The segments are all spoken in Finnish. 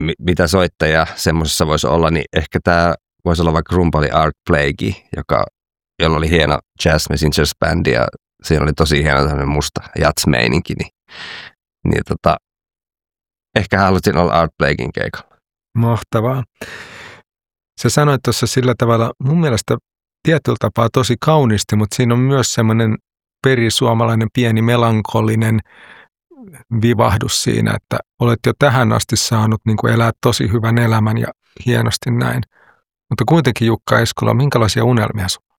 mitä soittajia semmoisessa voisi olla, niin ehkä tämä voisi olla vaikka rumpali Art Blakey, jolla oli hieno Jazz Messengers bändi ja siinä oli tosi hieno tämmöinen musta jazz-meininki, niin ehkä halusin olla Art Blakeyn keikalla. Mahtavaa. Sä sanoit tuossa sillä tavalla mun mielestä tietyllä tapaa tosi kauniisti, mutta siinä on myös semmoinen perisuomalainen pieni melankolinen vivahdus siinä, että olet jo tähän asti saanut niin kuin elää tosi hyvän elämän ja hienosti näin. Mutta kuitenkin Jukka Eskola, minkälaisia unelmia sinulla?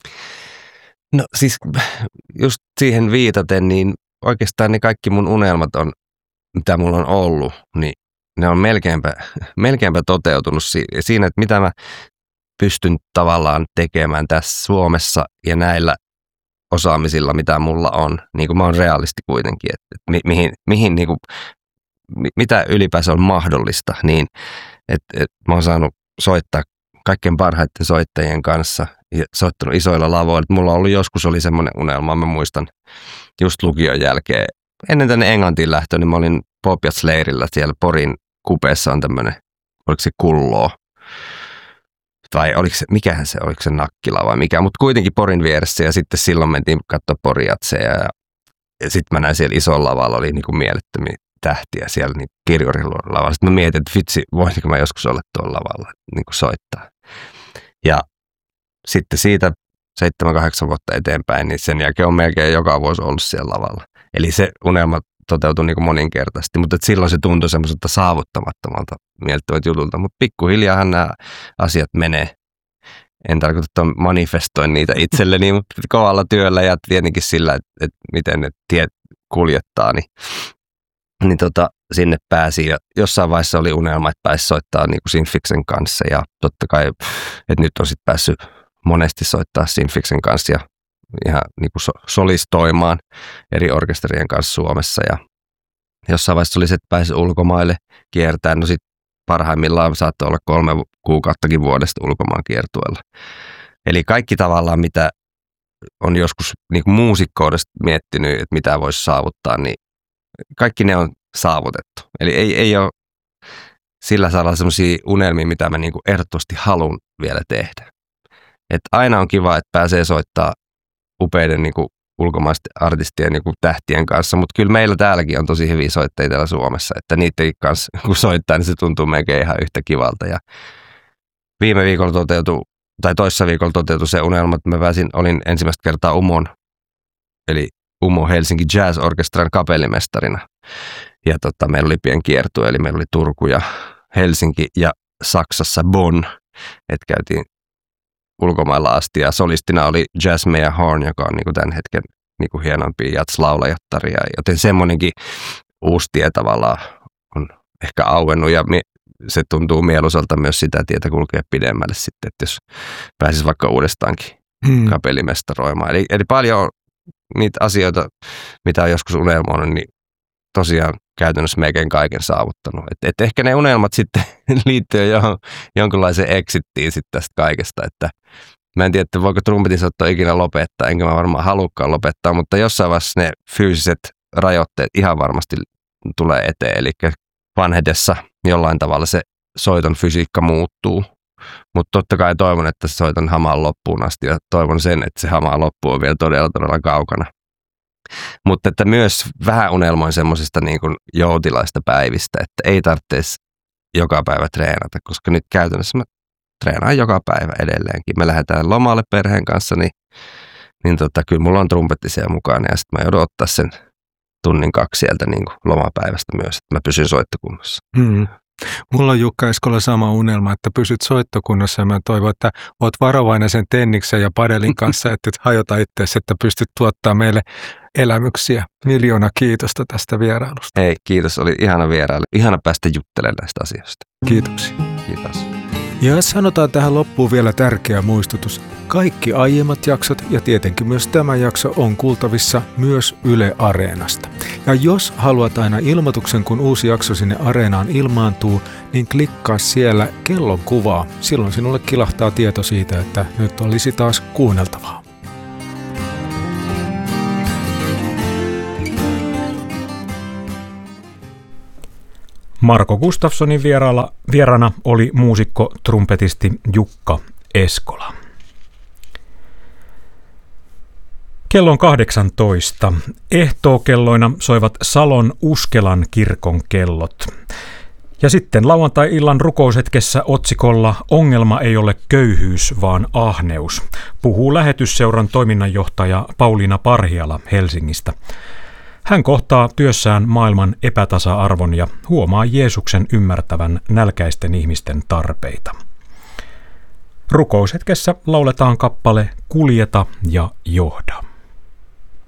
No siis just siihen viitaten, niin oikeastaan ne kaikki mun unelmat on, mitä mulla on ollut, niin ne on melkeinpä toteutunut siinä, että mitä mä pystyn tavallaan tekemään tässä Suomessa ja näillä osaamisilla, mitä mulla on, niin kuin mä oon realisti kuitenkin, että mihin niin kuin, mitä ylipäänsä on mahdollista, niin että mä oon saanut soittaa kaikkein parhaiten soittajien kanssa ja soittanut isoilla lavoilla. Mulla oli semmoinen unelma, mä muistan just lukion jälkeen. Ennen tänne Englantiin lähtöä, niin mä olin Pop-Jazz-leirillä siellä Porin kupeessa on tämmöinen, oliko se Kulloo? Vai oliko se Nakkila vai mikä, mutta kuitenkin Porin vieressä ja sitten silloin mentiin katsoa Porijatseja ja sitten mä näin siellä isolla lavalla, oli niinku mielettömiä tähtiä siellä niin kirjorillavalla. Sitten mä mietin, että vitsi, voisinko mä joskus olla tuolla lavalla niin kuin soittaa. Ja sitten siitä 7-8 vuotta eteenpäin, niin sen jälkeen on melkein joka vuosi ollut siellä lavalla. Eli se unelma toteutui niin kuin moninkertaisesti, mutta silloin se tuntui semmoiselta saavuttamattomalta miellyttävältä jutulta. Mutta pikkuhiljaahan nämä asiat menee. En tarkoita, että manifestoin niitä itselleni, mutta kovalla työllä ja tietenkin sillä, että miten ne tiet kuljettaa, niin sinne pääsi. Ja jossain vaiheessa oli unelma, että pääsi soittaa niin kuin Sinfiksen kanssa ja totta kai, että nyt on sitten päässyt monesti soittaa Sinfiksen kanssa ja ihan niin kuin solistoimaan eri orkesterien kanssa Suomessa. Ja jossain vaiheessa oli se, että pääsi ulkomaille kiertämään. No sitten parhaimmillaan saattoi olla 3 kuukauttakin vuodesta ulkomaan kiertueella. Eli kaikki tavallaan, mitä on joskus niin kuin muusikkoudesta miettinyt, että mitä voisi saavuttaa, niin kaikki ne on saavutettu. Eli ei ole sillä saralla sellaisia unelmia, mitä mä niin kuin ehdottomasti haluan vielä tehdä. Että aina on kiva, että pääsee soittaa upeiden niin kuin ulkomaisten artistien niin kuin tähtien kanssa, mutta kyllä meillä täälläkin on tosi hyviä soittajia täällä Suomessa, että niiden kanssa kun soittaa, niin se tuntuu melkein ihan yhtä kivalta. Ja viime viikolla toissa viikolla toteutui se unelma, että olin ensimmäistä kertaa UMOn, eli UMO Helsinki Jazz Orchestran kapellimestarina. Ja meillä oli pieni kiertue, eli meillä oli Turku ja Helsinki ja Saksassa Bonn, että käytiin ulkomailla asti ja solistina oli Jasmine Horn, joka on niin kuin tämän hetken niin kuin hienompia jazz-laulajattaria, joten semmoinenkin uusi tie tavallaan on ehkä auennut ja se tuntuu mieluiselta myös sitä tietä kulkea pidemmälle sitten, että jos pääsisi vaikka uudestaankin kapellimestaroimaan. Eli paljon niitä asioita, mitä on joskus unelmoinut, niin tosiaan käytännössä melkein kaiken saavuttanut. Et ehkä ne unelmat sitten liittyy jonkinlaiseen exittiin sitten tästä kaikesta, että mä en tiedä, että voiko trumpetin soittoa ikinä lopettaa, enkä mä varmaan halukkaan lopettaa, mutta jossain vaiheessa ne fyysiset rajoitteet ihan varmasti tulee eteen, eli vanhetessa jollain tavalla se soiton fysiikka muuttuu, mutta totta kai toivon, että soitan hamaan loppuun asti ja toivon sen, että se hamaan loppu on vielä todella kaukana. Mutta että myös vähän unelmoin semmoisista niin kuin joutilaista päivistä, että ei tarvitsisi joka päivä treenata, koska nyt käytännössä mä treenaan joka päivä edelleenkin. Me lähdetään lomalle perheen kanssa, niin kyllä mulla on trumpetti siellä mukana ja sitten mä joudun ottaa sen 1-2 tunnin sieltä niin kuin lomapäivästä myös, että mä pysyn soittokunnossa. Mulla on Jukka Eskola sama unelma, että pysyt soittokunnossa ja mä toivon, että oot varovainen sen tenniksen ja padelin kanssa, että et hajota itseäsi, että pystyt tuottaa meille elämyksiä. 1,000,000 kiitosta tästä vierailusta. Hei, kiitos. Oli ihana vierailu. Ihana päästä juttelemaan näistä asioista. Kiitoksia. Kiitos. Ja sanotaan tähän loppuun vielä tärkeä muistutus. Kaikki aiemmat jaksot ja tietenkin myös tämä jakso on kuultavissa myös Yle Areenasta. Ja jos haluat aina ilmoituksen, kun uusi jakso sinne Areenaan ilmaantuu, niin klikkaa siellä kellon kuvaa. Silloin sinulle kilahtaa tieto siitä, että nyt olisi taas kuunneltavaa. Marko Gustafssonin vieraana oli muusikko, trumpetisti Jukka Eskola. Kello on 18. Ehtookelloina soivat Salon Uskelan kirkon kellot. Ja sitten lauantai-illan rukoushetkessä otsikolla "Ongelma ei ole köyhyys, vaan ahneus" puhuu lähetysseuran toiminnanjohtaja Pauliina Parhiala Helsingistä. Hän kohtaa työssään maailman epätasa-arvon ja huomaa Jeesuksen ymmärtävän nälkäisten ihmisten tarpeita. Rukoushetkessä lauletaan kappale "Kuljeta ja johda".